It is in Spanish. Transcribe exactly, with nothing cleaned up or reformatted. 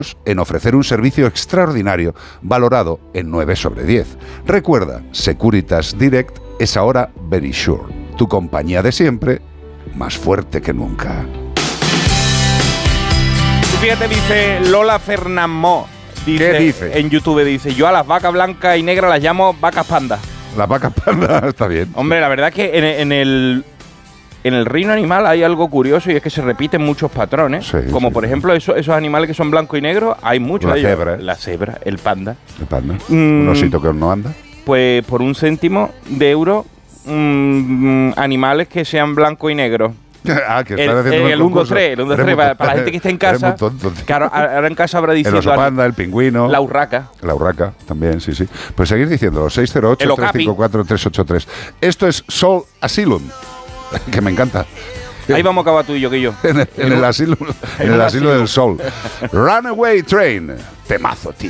en ofrecer un servicio extraordinario valorado en nueve sobre diez. Recuerda, Securitas Direct es ahora Verisure, tu compañía de siempre, más fuerte que nunca. Fíjate, dice Lola Fernamó. Dice, ¿Qué dice? En YouTube dice, yo a las vacas blancas y negras las llamo vacas panda. Las vacas panda está bien. Hombre, la verdad es que en, en el... En el reino animal hay algo curioso y es que se repiten muchos patrones, Sí, como sí, por sí. ejemplo esos, esos animales que son blanco y negro, hay muchos La de ellos. cebra. La cebra, el panda. El panda. Mm. Un osito que no anda. Pues por un céntimo de euro, mm, animales que sean blanco y negro. Ah, que El, estás haciendo el, el uno dos tres, el uno dos tres, para, para la gente que esté en casa. Eres muy tonto, tío. Claro, ahora en casa habrá El diciendo oso panda, el pingüino. la urraca. La urraca, también, sí, sí. Pues seguir diciéndolo, seis cero ocho, El tres okapi. cinco cuatro, tres ocho tres. Esto es Soul Asylum, que me encanta. Ahí vamos a acabar tú y yo, que yo. En el, en el asilo, en el asilo del sol. Runaway Train. Temazo, tío.